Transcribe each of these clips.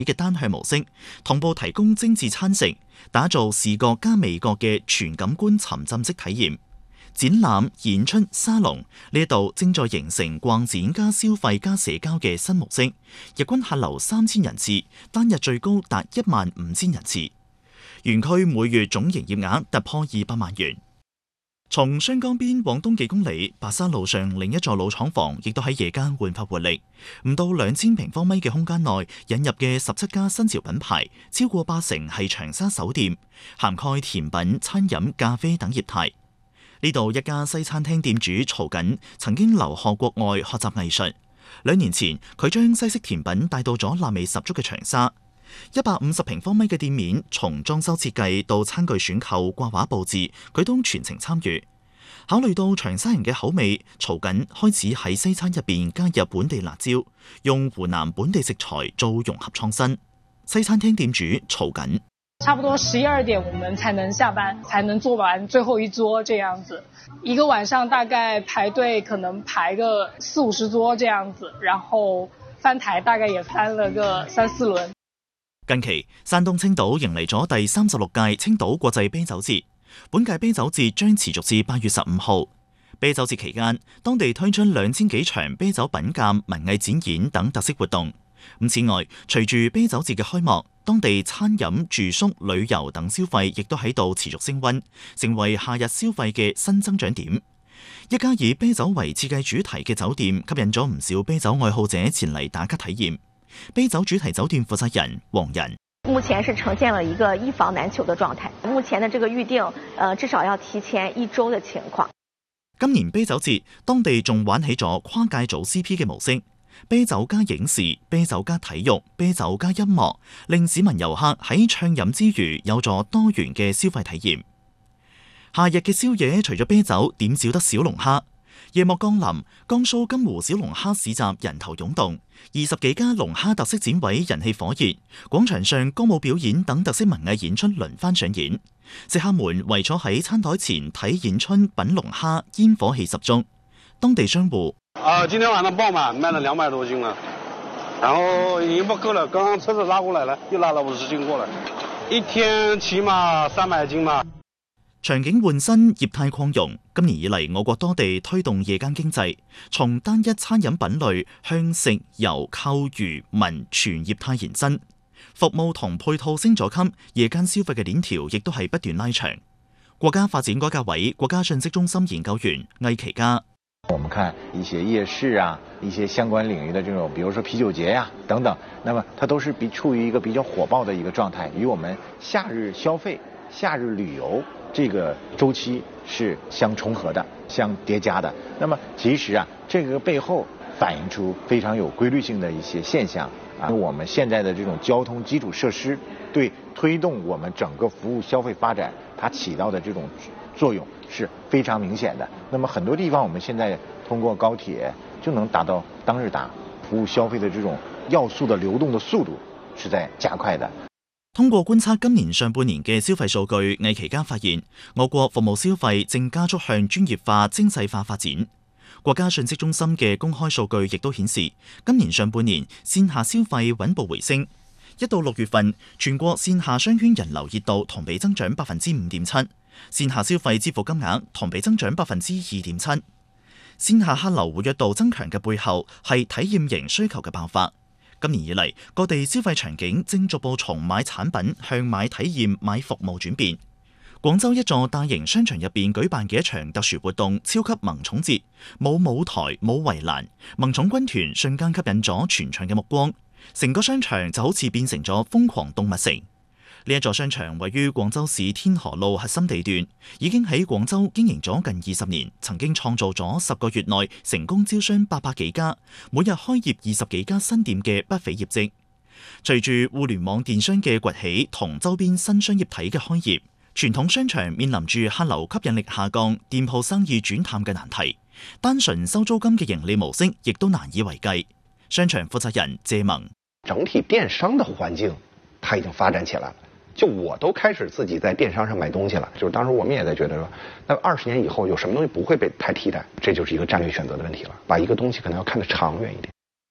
嘅單向模式，同步提供精緻餐食，打造視覺加味覺嘅全感官沉浸式體驗。展覽、演出、沙龍呢度正在形成逛展加消費加社交嘅新模式，日均客流3000人次，單日最高達15000人次。園區每月總營業額突破200萬元。從雙江邊往東幾公里，白沙路上另一座老廠房亦都喺夜間煥發活力。唔到2000平方米嘅空間內引入嘅17家新潮品牌，超過80%係長沙首店，涵蓋甜品、餐飲、咖啡等業態。呢度一家西餐廳店主曹瑾曾經留學國外學習藝術，2年前佢將西式甜品帶到咗辣味十足嘅長沙。150平方米嘅店面，從裝修設計到餐具選購、掛畫佈置，佢都全程參與。考慮到長沙人嘅口味，曹瑾開始喺西餐入邊加入本地辣椒，用湖南本地食材做融合創新。西餐廳店主曹瑾： 差不多11點我們才能下班，才能做完最後一桌這樣子。一個晚上大概排隊可能排個40-50桌這樣子，然後翻台大概也翻了個3-4輪。 近期，山東青島迎嚟咗第36屆青島國際啤酒節，本屆啤酒節將持續至8月15號。啤酒節期間，當地推出2000幾場啤酒品鑑、文藝展演等特色活動。此外，隨住啤酒節嘅開幕，當地餐飲、住宿、旅遊等消費亦都喺度持續升溫，成為夏日消費嘅新增長點。一家以啤酒為設計主題嘅酒店，吸引咗唔少啤酒愛好者前嚟打卡體驗。啤酒主題酒店負責人黃仁： 目前是呈現了一個一房難求的狀態，目前的這個預定，至少要提前1周的情況。 今年啤酒節，當地仲玩起咗跨界組 CP 嘅模式，啤酒加影視、啤酒加體育、啤酒加音樂，令市民遊客喺暢飲之餘有助多元嘅消費體驗。夏日嘅宵夜，除咗啤酒，點少得小龍蝦？夜幕降臨，江蘇金湖小龍蝦市集人頭湧動，20幾家龍蝦特色展位人氣火熱，廣場上歌舞表演等特色文藝演出輪番上演，食客們為咗喺餐台前睇演出品龍蝦，煙火氣十足。當地商戶： 今天晚上爆滿，賣了200多斤了，然後已經不夠了，剛剛車子拉過來了，又拉了50斤過來，一天起碼300斤嘛。 場景換新，業態擴容。今年以嚟，我國多地推動夜間經濟，從單一餐飲品類向食遊購娛文全業態延伸，服務同配套升咗級，夜間消費嘅鏈條亦都係不斷拉長。國家發展改革委國家信息中心研究員魏其嘉： 我們看一些夜市啊，一些相關領域的這種，比如說啤酒節呀等等，那麼它都是處於一個比較火爆的一個狀態，與我們夏日消費、夏日旅遊這個周期是相重合的、相疊加的。那麼其實啊，這個背後反映出非常有規律性的一些現象啊。我們現在的這種交通基礎設施對推動我們整個服務消費發展，它起到的這種作用是非常明顯的。那麼很多地方我們現在通過高鐵就能達到當日達，服務消費的這種要素的流動的速度是在加快的。 通過觀察今年上半年嘅消費數據，魏其嘉發現，我國服務消費正加速向專業化、精細化發展。國家信息中心嘅公開數據亦都顯示，今年上半年線下消費穩步回升。1到6月份，全國線下商圈人流熱度同比增長5.7%，線下消費支付金額同比增長2.7%。線下客流活躍度增強嘅背後，係體驗型需求嘅爆發。今年以嚟，各地消費場景正逐步從買產品向買體驗、買服務轉變。廣州一座大型商場入邊舉辦嘅一場特殊活動——超級萌寵節，冇舞台、冇圍欄，萌寵軍團瞬間吸引咗全場嘅目光，成個商場就好似變成咗瘋狂動物城。呢一座商場位於廣州市天河路核心地段，已經喺廣州經營咗近20年，曾經創造咗10個月內成功招商800幾家，每日開業20幾家新店嘅不菲業績。隨住互聯網電商嘅崛起同周邊新商業體嘅開業，傳統商場面臨住客流吸引力下降、店鋪生意轉淡嘅難題，單純收租金嘅盈利模式亦都難以為繼。商場負責人謝萌： 整體電商的環境，它已經發展起來了。就我都開始自己在電商上買東西了，就是當時我們也在覺得說，那20年以後有什麼東西不會被太替代，這就是一個戰略選擇的問題了，把一個東西可能要看得長遠一點。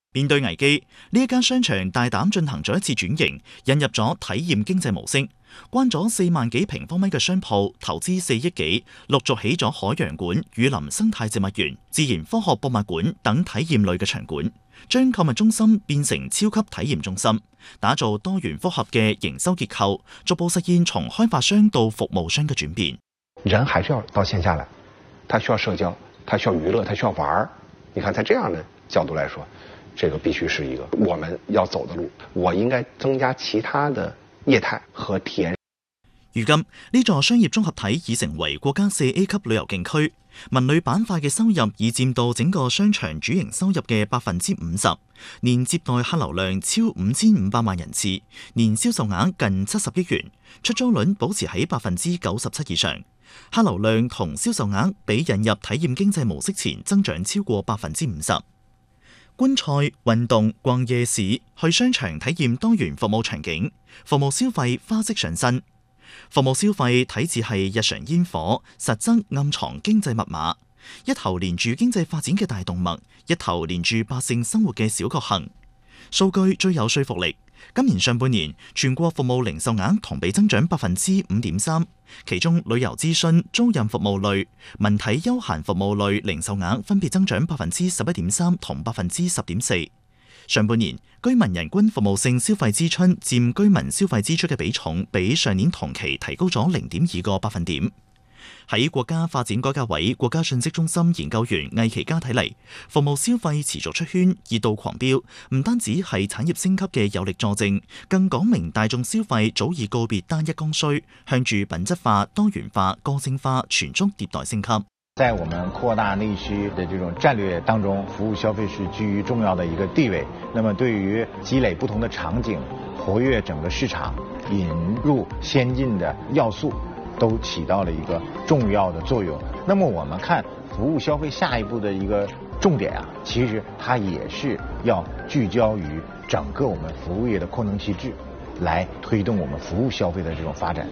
面對危機，呢一間商場大膽進行咗一次轉型，引入咗體驗經濟模式，關咗4萬幾平方米嘅商鋪，投資4億幾，陸續起咗海洋館、雨林生態植物園、自然科學博物館等體驗類嘅場館，將購物中心變成超級體驗中心，打造多元複合嘅營收結構，逐步實現從開發商到服務商嘅轉變。 人還是要到線下來，他需要社交，他需要娛樂，他需要玩。你看，在這樣的角度來說，這個必須是一個我們要走的路。我應該增加其他的業態和體驗。 如今呢座商業綜合體已成為國家4A 級旅遊景區，文旅板塊嘅收入已佔到整個商場主營收入嘅50%，年接待客流量超5500萬人次，年銷售額近70億元，出租率保持喺97%以上，客流量同銷售額比引入體驗經濟模式前增長超過50%。觀賽、運動、逛夜市、去商場體驗多元服務場景，服務消費花式上身。服務消費睇似係日常煙火，實則暗藏經濟密碼，一頭連住經濟發展嘅大動脈，一頭連住百姓生活嘅小確幸。數據最有說服力，今年上半年全國服務零售額同比增長5.3%，其中旅遊諮詢、租賃服務類、文體休閒服務類零售額分別增長11.3%同10.4%。上半年居民人均服務性消費支出佔居民消費支出嘅比重，比上年同期提高咗0.2個百分點。喺國家發展改革委國家信息中心研究員魏其嘉睇嚟，服務消費持續出圈，熱度狂飆，唔單止係產業升級嘅有力佐證，更講明大眾消費早已告別單一剛需，向住品質化、多元化、個性化全速迭代升級。 在我們擴大內需的這種戰略當中，服務消費是居於重要的一個地位。那麼對於積累不同的場景、活躍整個市場、引入先進的要素，都起到了一個重要的作用。那麼我們看服務消費下一步的一個重點啊，其實它也是要聚焦於整個我們服務業的擴能機制，來推動我們服務消費的這種發展。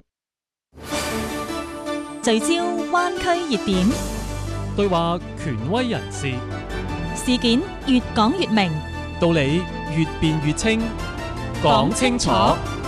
聚焦灣區熱點， 對話權威人士， 事件越講越明， 道理越辯越清，講清楚。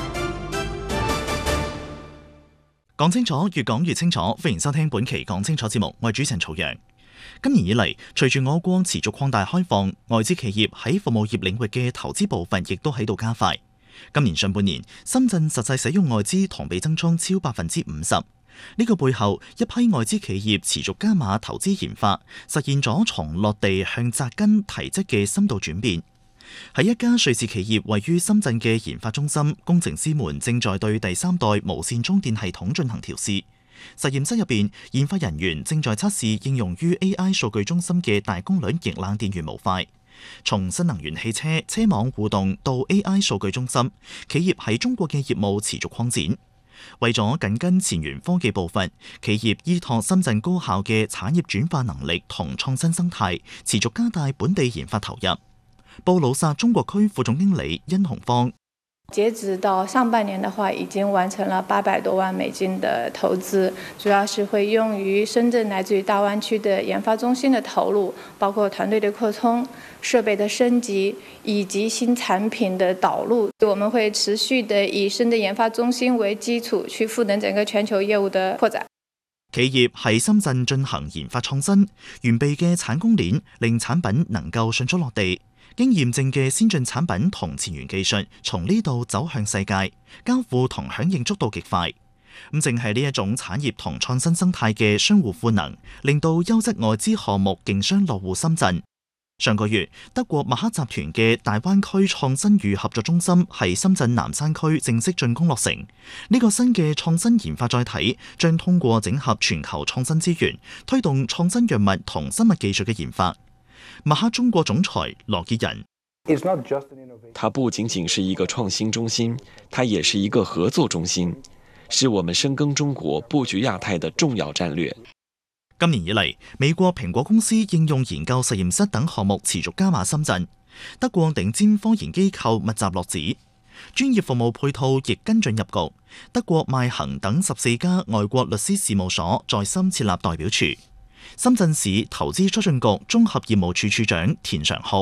講清楚，越講越清楚。歡迎收聽本期講清楚節目，我係主持人曹陽。今年以嚟，隨住我國持續擴大開放，外資企業喺服務業領域嘅投資步伐亦都喺度加快。今年上半年，深圳實際使用外資同比增速超50%。呢個背後，一批外資企業持續加碼投資研發，實現咗從落地向扎根提質嘅深度轉變。喺一家瑞士企業位於深圳嘅研發中心，工程師們正在對第3代無線充電系統進行調試。實驗室入邊，研發人員正在測試應用於 AI 數據中心嘅大功率液冷電源模塊。從新能源汽車車網互動到 AI 數據中心，企業喺中國嘅業務持續擴展。為咗緊跟前沿科技步伐，企業依託深圳高效嘅產業轉化能力同創新生態，持續加大本地研發投入。布魯薩中國區副總經理殷紅芳， 截止到上半年的話，已經完成了800多萬美金的投資，主要是會用於深圳乃至於大灣區的研發中心的投入，包括團隊的擴充、設備的升級以及新產品的導入。我們會持續的以深圳研發中心為基礎，去賦能整個全球業務的擴展。 企業喺深圳進行研發創新，完備嘅產供鏈令產品能夠迅速落地。經驗證嘅先進產品同前沿技術從呢度走向世界，交付同響應速度極快。咁正係呢一種產業同創新生態嘅相互賦能，令到優質外資項目競相落戶深圳。上個月，德國默克集團嘅大灣區創新與合作中心喺深圳南山區正式竣工落成。呢個新嘅創新研發載體將通過整合全球創新資源，推動創新藥物同生物技術嘅研發。默克中國總裁羅傑仁， 它不僅僅是一個創新中心，它也是一個合作中心，是我們深耕中國、佈局亞太的重要戰略。 今年以嚟，美國蘋果公司應用研究實驗室等項目持續加碼深圳，德國頂尖科研機構密集落址，專業服務配套亦跟進入局。德國邁恒等14家外國律師事務所在深設立代表處。深圳市投資促進局綜合業務處處長田常浩，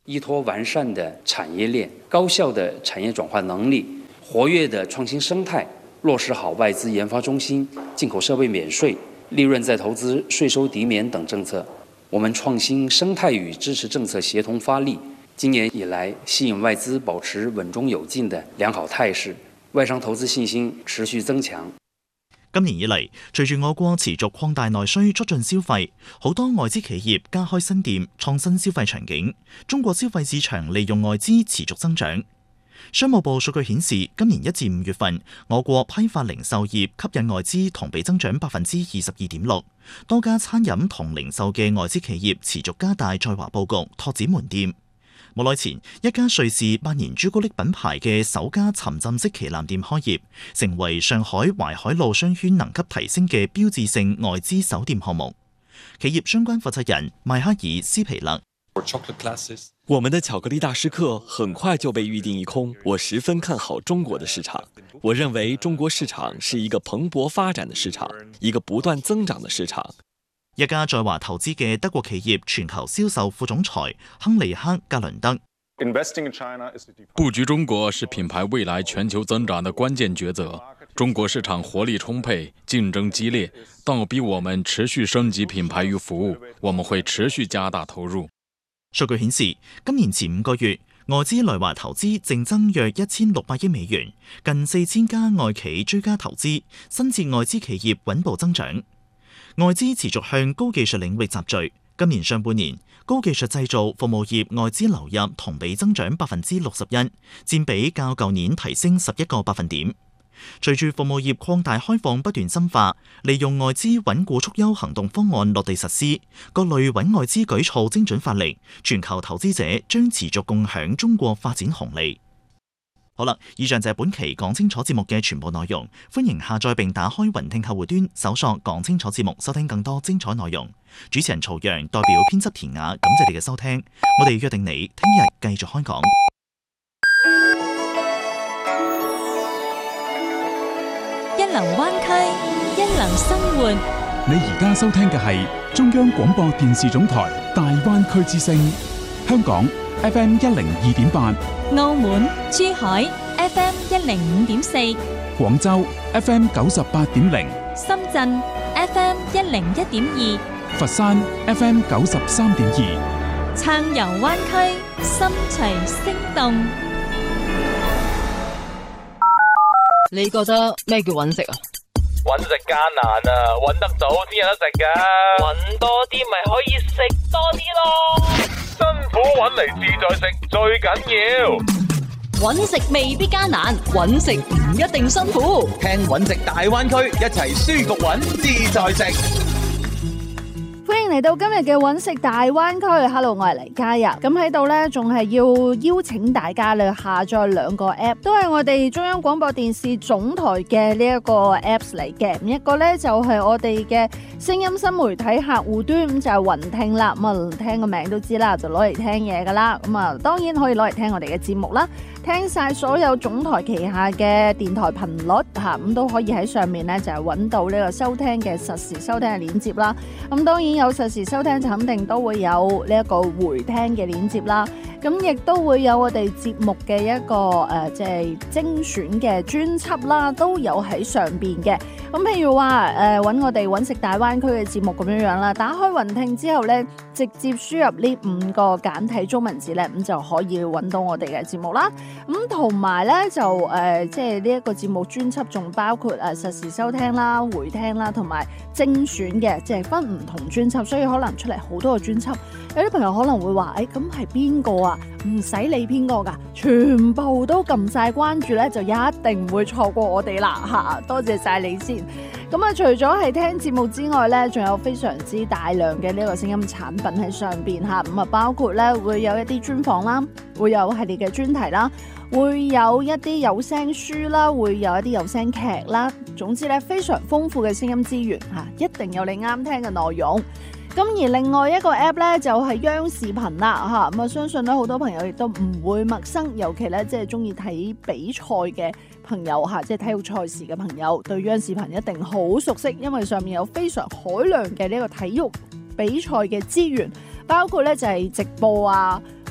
依托完善的产业链、高效的产业转化能力、活跃的创新生态，落实好外资研发中心、进口设备免税、利润再投资、税收抵免等政策。我们创新生态与支持政策协同发力，今年以来吸引外资保持穩中有進的良好態勢，外商投資信心持續增強。 今年以嚟，隨住我國持續擴大內需，促進消費，好多外資企業加開新店，創新消費場景。中國消費市場利用外資持續增長。商務部數據顯示，今年1至5月份，我國批發零售業吸引外資同比增長22.6%，多家餐飲同零售嘅外資企業持續加大在華佈局，拓展門店。冇耐前，一家瑞士百年朱古力品牌嘅首家沉浸式旗艦店開業，成為上海淮海路商圈能級提升嘅標誌性外資首店項目。企業相關負責人邁克爾斯皮勒。 我們的巧克力大師課很快就被預訂一空，我十分看好中國的市場。我認為中國市場是一個蓬勃發展的市場，一個不斷增長的市場。 一家在華投資嘅德國企業全球銷售副總裁亨利克·格倫德。 布局中國是品牌未來全球增長的關鍵抉擇。中國市場活力充沛，競爭激烈，倒逼我們持續升級品牌與服務。我們會持續加大投入。 數據顯示，今年前5個月，外資來華投資淨增約1600億美元，近4000家外企追加投資，新設外資企業穩步增長。外資持續向高技術領域集聚。今年上半年，高技術製造服務業外資流入同比增長61%，佔比較舊年提升11個百分點。隨住服務業擴大開放不斷深化，利用外資穩固促優行動方案落地實施，各類穩外資舉措精準發力，全球投資者將持續共享中國發展紅利。好啦，以上就係本期講清楚節目嘅全部內容，歡迎下載並打開雲聽客戶端，搜索講清楚節目，收聽更多精彩內容。主持人曹陽代表編輯田雅，感謝你嘅收聽，我哋約定你聽日繼續開講。 一流灣區，一流生活。 你而家收聽嘅係中央廣播電視總台大灣區之聲，香港 FM 102.8， 澳門、珠海 FM 105.4， 廣州 FM 98.0， 深圳 FM 101.2， 佛山 FM 93.2。 暢遊灣區，心隨聲動。 你覺得咩叫揾食啊？ 揾食艱難啊，揾得到先有得食噶。揾多啲咪可以食多啲咯。辛苦揾嚟自在食最緊要。 揾食未必艱難，揾食唔一定辛苦。 聽揾食大灣區，一齊舒服揾自在食。 歡迎嚟到今日嘅揾食大灣區 ，Hello， 我係黎嘉日。咁喺度呢，仲係要邀請大家咧下載2個 app， 都係我哋中央廣播電視總台嘅呢一個 apps 嚟嘅。一個呢，就係我哋嘅聲音新媒體客戶端，咁就係雲聽啦。咁啊，聽個名都知啦，就攞嚟聽嘢噶啦。咁啊，當然可以攞嚟聽我哋嘅節目啦，聽晒所有總台旗下嘅電台頻率吓，咁都可以喺上面呢，就係揾到呢個收聽嘅實時收聽嘅鏈接啦。咁當然有實時收聽就肯定都會有呢一個回聽嘅鏈接啦，咁亦都會有我哋節目嘅一個即係精選嘅專輯啦，都有喺上邊嘅。咁譬如話揾我哋揾食大灣區嘅節目咁樣樣啦，打開雲聽之後呢，直接輸入呢5個簡體中文字呢，咁就可以揾到我哋嘅節目啦。咁同埋呢，就即係呢一個節目專輯仲包括實時收聽啦、回聽啦，同埋精選嘅，即係分唔同專輯，所以可能出嚟好多個專輯。有啲朋友可能會話，咁係邊個啊？唔使理邊個噶，全部都撳晒關注呢，就一定唔會錯過我哋啦吓！多謝晒你先。咁啊，除咗係聽節目之外呢，仲有非常之大量嘅呢個聲音產品喺上邊吓。咁啊，包括呢會有一啲專訪啦，會有系列嘅專題啦，會有一啲有聲書啦，會有一啲有聲劇啦。總之呢，非常豐富嘅聲音資源吓，一定有你啱聽嘅內容。咁而另外一個 app 咧就係央視頻啦嚇，咁啊相信咧好多朋友亦都唔會陌生，尤其咧即係中意睇比賽嘅朋友嚇，即係體育賽事嘅朋友，對央視頻一定好熟悉，因為上面有非常海量嘅呢個體育比賽嘅資源，包括咧就係直播啊、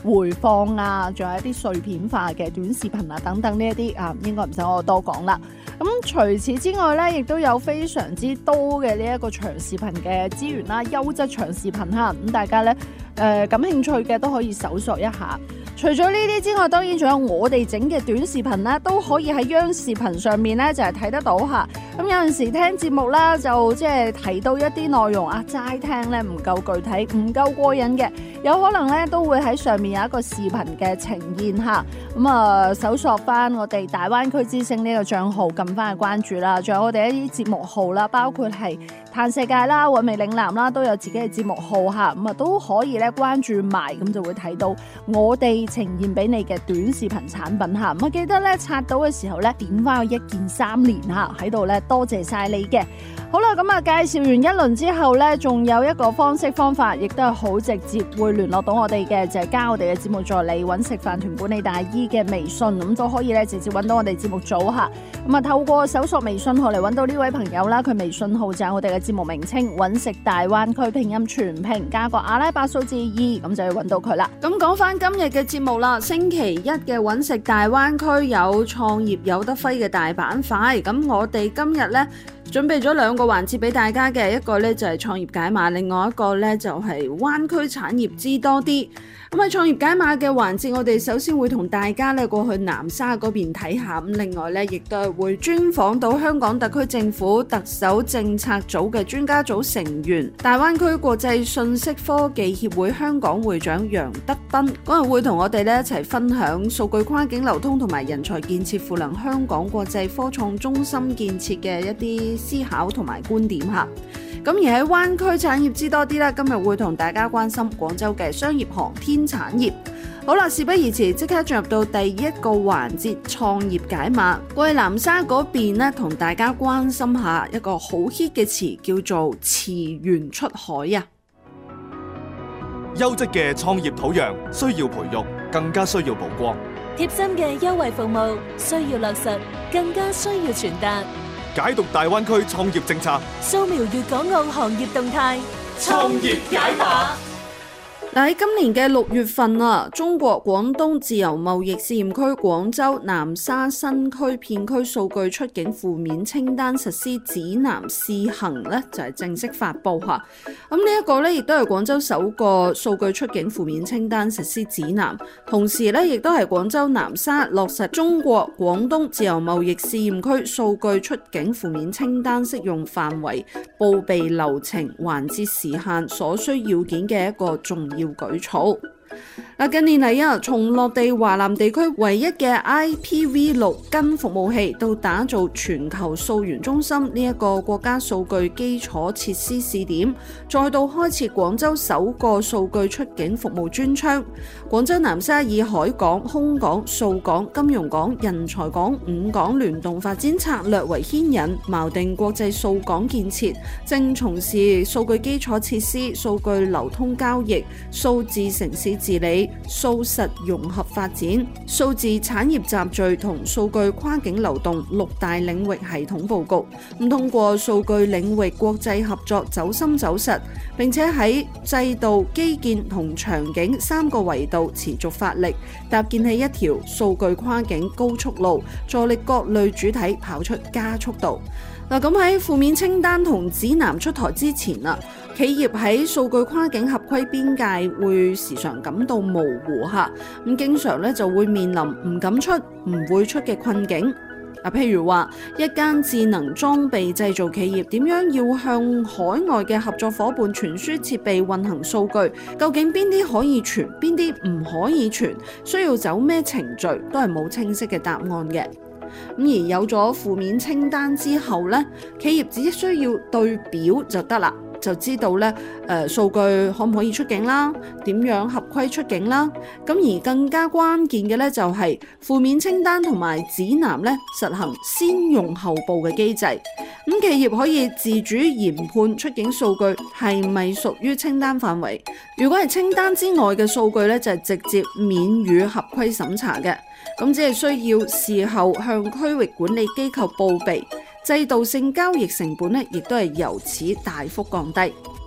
回放啊，仲有一啲碎片化嘅短視頻啊等等呢一啲啊，應該唔使我多講啦。咁除此之外咧，亦都有非常之多嘅呢一個長視頻嘅資源啦，優質長視頻哈，咁大家咧感興趣嘅都可以搜索一下。除咗呢啲之外，當然仲有我哋整嘅短視頻咧，都可以喺央視頻上面咧就係睇得到嚇。咁有陣時聽節目啦，就即係提到一啲內容啊，齋聽咧唔夠具體，唔夠過癮嘅，有可能咧都會喺上面有一個視頻嘅呈現嚇。咁啊，搜索翻我哋大灣區之聲呢個帳號，撳翻去關注啦。仲有我哋一啲節目號啦，包括係嘆世界啦、韻味嶺南啦，都有自己嘅節目號嚇。咁啊都可以咧關注埋，咁就會睇到我哋呈現俾你嘅短視頻產品嚇。咁啊記得咧刷到嘅時候咧點翻個一鍵3連嚇喺度咧，多謝晒你嘅。好啦，咁啊介紹完一輪之後咧，仲有一個方法，亦都係好直接會聯絡到我哋嘅，就係加我哋嘅節目助理揾食飯團管理大姨嘅微信，咁都可以咧直接揾到我哋節目組嚇。咁啊透過搜索微信號嚟揾到呢位朋友啦，佢微信號就係我哋嘅節目名稱揾食大灣區拼音全拼加個阿拉伯數字2，咁就要揾到佢啦。 咁講翻今日嘅節目啦，星期一嘅揾食大灣區有創業有得揮嘅大板塊，咁我哋今日呢準備咗2個環節俾大家嘅，一個呢就係創業解碼，另外一個呢就係灣區產業知多啲。咁喺創業解碼嘅環節，我哋首先會同大家呢過去南沙嗰邊睇下，咁另外呢亦都係會專訪到香港特區政府特首政策組嘅專家組成員，大灣區國際信息科技協會香港會長楊德斌，嗰日會同我哋呢一齊分享數據跨境流通同埋人才建設賦能香港國際科創中心建設嘅一啲思考同埋觀點嚇。咁而喺灣區產業知多啲啦，今日會同大家關心廣州嘅商業航天產業。好啦，事不宜遲，即刻進入到第一個環節創業解碼。過去南沙嗰邊呢，同大家關心下一個好 hit 嘅詞，叫做詞源出海啊！ 優質嘅創業土壤需要培育，更加需要曝光。 貼心嘅優惠服務需要落實，更加需要傳達。 解讀大灣區創業政策， 掃描粵港澳行業動態， 創業解碼。 喺今年嘅6月份啊，中國廣東自由貿易試驗區廣州南沙新區片區數據出境負面清單實施指南試行咧，就係正式發布嚇。咁呢一個咧，亦都係廣州首個數據出境負面清單實施指南，同時咧，亦都係廣州南沙落實中國廣東自由貿易試驗區數據出境負面清單適用範圍、報備流程、環節時限所需要件嘅一個重要舉措。近年嚟啊，從落地華南地區唯一嘅 IPv6 根服務器，到打造全球溯源中心呢一個國家數據基礎設施試點，再到開設廣州首個數據出境服務專窗，廣州南沙以海港、空港、數港、金融港、人才港5港聯動發展策略為牽引，錨定國際數港建設，正從事數據基礎設施、數據流通交易、數字城市治理、數實融合發展、數字產業集聚同數據跨境流動6大領域系統佈局，咁通過數據領域國際合作走深走實，並且喺制度、基建同場景3個維度持續發力，搭建起一條數據跨境高速路，助力各類主體跑出加速度。咁喺負面清單同指南出台之前啊，企業喺數據跨境合規邊界會時常感到模糊嚇，咁經常咧就會面臨唔敢出、唔會出嘅困境。譬如話一間智能裝備製造企業點樣要向海外嘅合作伙伴傳輸設備運行數據，究竟邊啲可以傳，邊啲唔可以傳，需要走咩程序，都係冇清晰嘅答案嘅。咁而有咗負面清單之後呢，企業只需要對表就得啦，就知道咧數據可唔可以出境啦，點樣合規出境啦。咁而更加關鍵嘅咧就係負面清單同埋指南咧實行先用後報嘅機制。咁企業可以自主研判出境數據係咪屬於清單範圍。如果係清單之外嘅數據咧，就係直接免予合規審查嘅。咁只係需要事後向區域管理機構報備，制度性交易成本咧，亦都係由此大幅降低。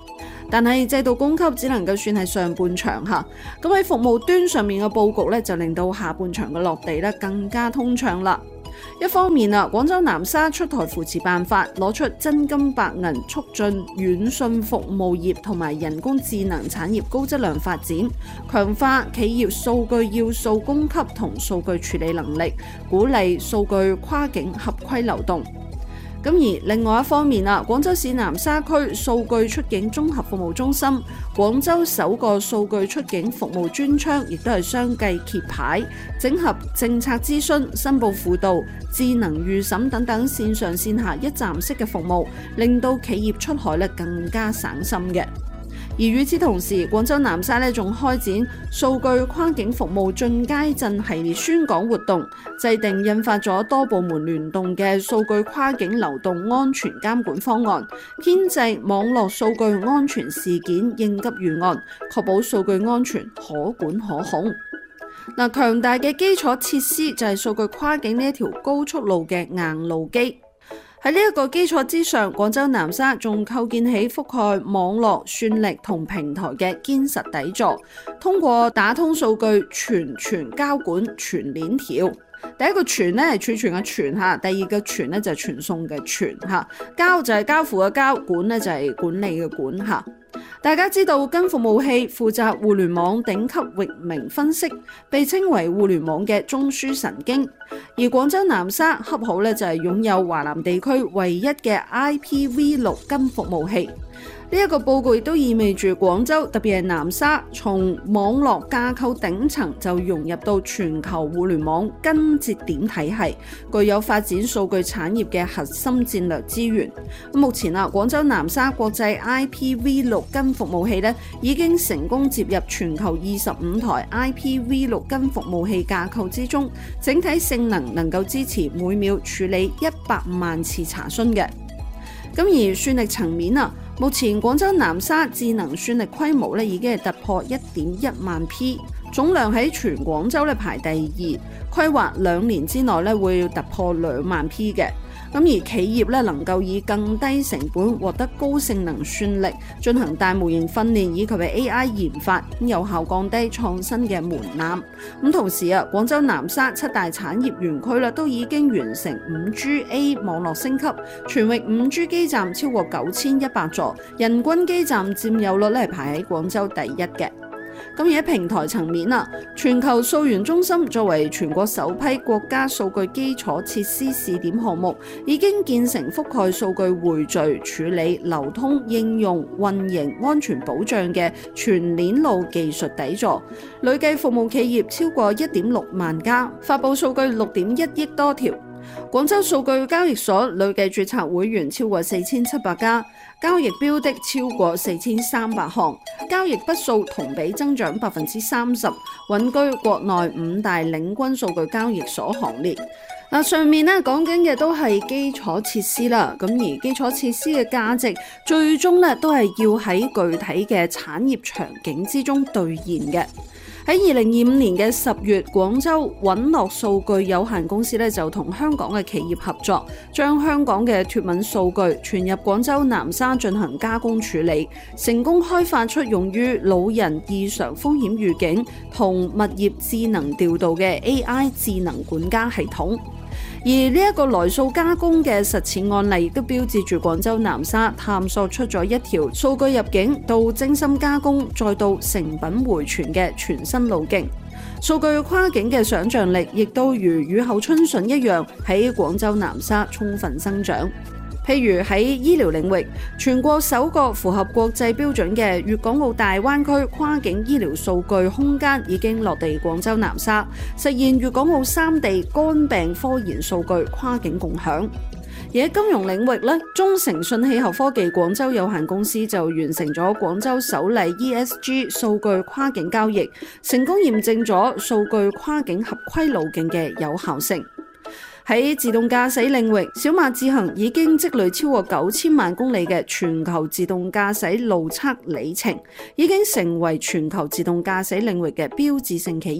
但係制度供給只能夠算係上半場嚇。咁喺服務端上面嘅佈局咧，就令到下半場嘅落地咧更加通暢啦。一方面廣州南沙出台扶持辦法，攞出真金白銀促進軟訊服務業同埋人工智能產業高質量發展，強化企業數據要素供給同數據處理能力，鼓勵數據跨境合規流動。咁而另外一方面廣州市南沙區數據出境綜合服務中心、廣州首個數據出境服務專窗，亦都係相繼揭牌，整合政策諮詢、申報輔導、智能預審等等線上線下一站式嘅服務，令到企業出海更加省心嘅。而與此同時，廣州南沙仲開展數據跨境服務進階陣系列宣講活動，制定印發咗多部門聯動嘅數據跨境流動安全監管方案，編製網絡數據安全事件應急預案，確保數據安全可管可控。強大嘅基礎設施就係數據跨境呢一條高速路嘅硬路基。喺呢一個基礎之上，廣州南沙仲構建起覆蓋網絡、算力同平台嘅堅實底座，通過打通數據、全交管、全鏈條。第一個傳咧係儲存嘅傳嚇，第二個傳咧就係傳送嘅傳嚇，交就係交付嘅交，管咧就係管理嘅管嚇。大家知道，根服務器負責互聯網頂級域名分析，被稱為互聯網嘅中樞神經。而廣州南沙恰好咧就係擁有華南地區唯一嘅 IPv6 根服務器。呢一個報告亦都意味住廣州，特別係南沙，從網絡架構頂層就融入到全球互聯網根節點體系，具有發展數據產業嘅核心戰略資源。目前廣州南沙國際 IPv6 根服務器已經成功接入全球25台 IPv6 根服務器架構之中，整體性能夠支持每秒處理100萬次查詢嘅。咁而算力層面目前廣州南沙智能算力規模已經係突破1.1萬 P， 總量喺全廣州排第2，規劃2年之內會突破2萬 P 嘅。咁而企業能夠以更低成本獲得高性能算力，進行大模型訓練以及係 AI 研發，有效降低創新嘅門檻。咁同時廣州南沙7大產業園區都已經完成 5G-A 網絡升級，全域 5G 基站超過9100座，人均基站佔有率係排喺廣州第1嘅。咁而喺平台層面全球溯源中心作為全國首批國家數據基礎設施試點項目，已經建成覆蓋數據匯聚、處理、流通、應用、運營、安全保障嘅全鏈路技術底座，累計服務企業超過1.6萬家，發佈數據6.1億多條。廣州數據交易所累計註冊會員超過4700家，交易標的超過4300項，交易筆數同比增長30%，穩居國內5大領軍數據交易所行列。上面講緊嘅都係基礎設施啦，咁而基礎設施嘅價值最終都係要喺具體嘅產業場景之中兌現嘅。喺2025年嘅10月，廣州穩樂數據有限公司就同香港嘅企業合作，將香港嘅脫敏數據傳入廣州南沙進行加工處理，成功開發出用於老人異常風險預警同物業智能調度嘅 AI 智能管家系統。而呢一個來數加工嘅實踐案例，亦都標誌住廣州南沙探索出咗一條數據入境到精深加工再到成品回傳嘅全新路徑。數據跨境嘅想像力，亦都如雨後春筍一樣喺廣州南沙充分生長。譬如喺醫療領域，全國首個符合國際標準嘅粵港澳大灣區跨境醫療數據空間已經落地廣州南沙，實現粵港澳3地肝病科研數據跨境共享。而喺金融領域中誠信氣候科技廣州有限公司就完成咗廣州首例 ESG 數據跨境交易，成功驗證咗數據跨境合規路徑嘅有效性。喺自動駕駛領域，小馬智行已經積累超過9000萬公里嘅全球自動駕駛路測里程，已經成為全球自動駕駛領域嘅標誌性企業。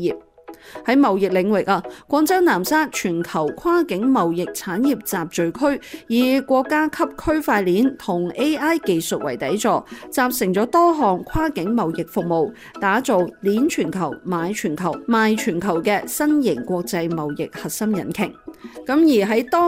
喺貿易領域啊，廣州南沙全球跨境貿易產業集聚區以國家級區塊鏈同 AI 技術為底座，集成咗多項跨境貿易服務，打造鏈全球、買全球、賣全球嘅新型國際貿易核心引擎。咁而喺當